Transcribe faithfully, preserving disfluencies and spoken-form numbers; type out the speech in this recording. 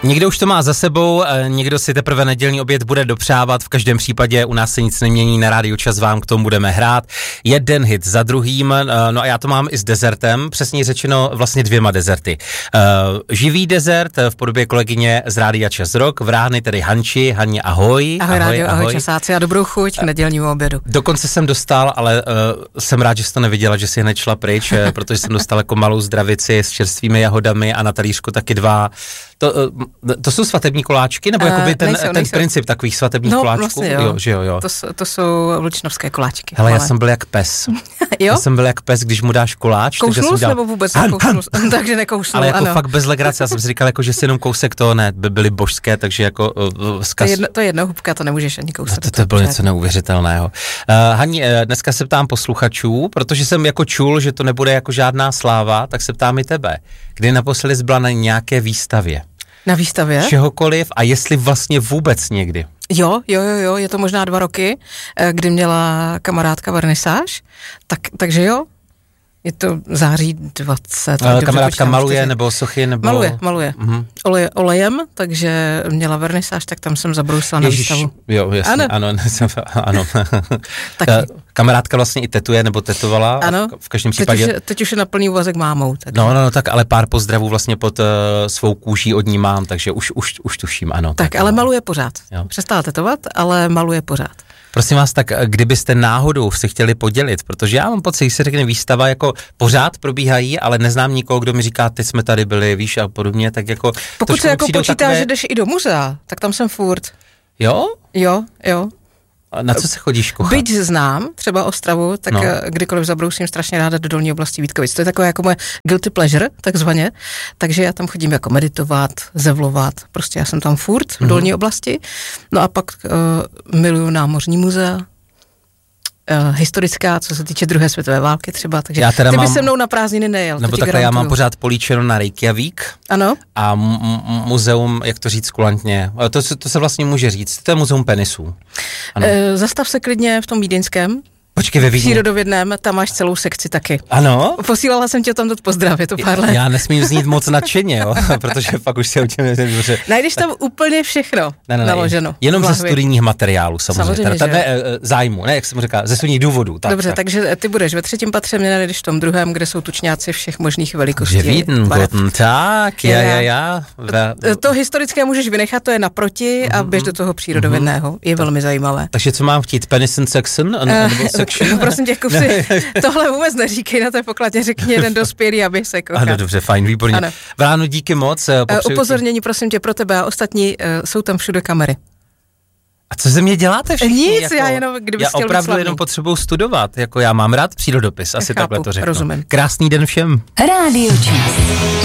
Někdo už to má za sebou, někdo si teprve nedělní oběd bude dopřávat, v každém případě u nás se nic nemění, na Rádiu Čas vám k tomu budeme hrát. Jeden hit za druhým, no a já to mám i s dezertem, přesně řečeno vlastně dvěma dezerty. Živý dezert v podobě kolegyně z Rádia Čas Rock, vráhny tedy Hanči. Haně, ahoj. Ahoj, ahoj rádio, ahoj, ahoj časáci a dobrou chuť k nedělnímu obědu. Dokonce jsem dostal, ale uh, jsem rád, že jsi to neviděla, že jsi hned šla pryč, protože jsem dostal jako malou zdravici s čerstvými jahodami a na talířku taky dva. To, to jsou svatební koláčky, nebo uh, jakoby ten, nejsou, ten nejsou. princip takových svatebních no, koláčků? Vlastně jo. Jo, že jo, jo. To, to jsou vlčnovské koláčky. Hele, ale já jsem byl jak pes. Jo? Já jsem byl jak pes, když mu dáš koláč. Kousnul dělal... nebo vůbec nekousnul? Takže nekousnul, ale jako ano. fakt bez legrace, já jsem si říkal, jako, že si jenom kousek toho ne, by byly božské, takže jako uh, zkaz... To, jedno, to je jedno hubka, to nemůžeš ani kousat. No, to, to bylo něco neuvěřitelného. Uh, Hani, dneska se ptám posluchačů, protože jsem jako čul, že to nebude jako žádná sláva, tak se ptám i tebe. Kdy naposledy jsi byla na nějaké výstavě? Na výstavě? Čehokoliv a jestli vlastně vůbec někdy. Jo, jo, jo, jo, je to možná dva roky, kdy měla kamarádka vernisáž, tak, takže jo, je to září dvacet. Ale kamarádka maluje čtyři. Nebo sochy? Nebo... Maluje, maluje. Mm-hmm. Oleje, olejem, takže měla vernisáž, tak tam jsem zabrousila na výstavu. Jo, jasně, ano. Ano, ano. Taky. Kamarádka vlastně i tetuje, nebo tetovala. Ano, v každém případě. Teď už, teď už je na plný úvazek mámou. Takže. No, no, no, tak ale pár pozdravů vlastně pod uh, svou kůží od ní mám, takže už, už, už tuším, ano. Tak, tak ale no. maluje pořád. Jo. Přestala tetovat, ale maluje pořád. Prosím vás, tak kdybyste náhodou se chtěli podělit, protože já mám pocit, že se řekne výstava, jako pořád probíhají, ale neznám nikoho, kdo mi říká, teď jsme tady byli, víš, a podobně, tak jako... Pokud se jako počítá, takové... že jdeš i do muzea, tak tam jsem furt. Jo? Jo, jo. A na co se chodíš kochat? Byť znám třeba Ostravu, tak no. kdykoliv zabrousím strašně ráda do dolní oblasti Vítkovic. To je takové jako moje guilty pleasure, takzvaně. Takže já tam chodím jako meditovat, zevlovat. Prostě já jsem tam furt v dolní mm-hmm. oblasti. No a pak uh, miluju námořní muzea. Uh, historická, co se týče druhé světové války třeba, takže ty by mám, se mnou na prázdniny nejel. Nebo takhle garantuju. Já mám pořád políčeno na Reykjavík. Ano. A m- m- muzeum, jak to říct kulantně, to, to se vlastně může říct, to je muzeum penisů. Ano. Uh, zastav se klidně v tom vídeňském. Počkej, ve Vídni. Přírodovědném, tam máš celou sekci taky. Ano? Posílala jsem tě tam do pozdravě, to pár let. Já nesmím znít moc nadšeně, jo, protože pak už se o těm dobře. Najdeš tam úplně všechno ne, ne, naloženo. Jenom ze studijních materiálů, samozřejmě. samozřejmě teda, ne, zájmu, ne, jak jsem říká, ze studijních důvodů. Tak, dobře, tak. takže ty budeš ve třetím patře, mě najdeš v tom druhém, kde jsou tučňáci všech možných velikostí. Že Vídn, tak, já, já, já. To historické můžeš vynechat, to je naproti a běž do toho přírodovědného. Je velmi zajímavé. Takže co mám chtít, penis and section? Prosím tě, si, tohle vůbec neříkej na té pokladně, řekni jeden dospělý, aby se koukal. Ano, dobře, fajn, výborně. Ano. Vráno, díky moc. Uh, upozornění, prosím tě, pro tebe a ostatní, uh, jsou tam všude kamery. A co ze mě děláte všichni? Nic, jako, já jenom, kdybych já chtěl opravdu jenom potřebuji studovat, jako já mám rád přírodopis, asi Chápu, takhle to řeknu. Rozumím. Krásný den všem. Rádio Čas.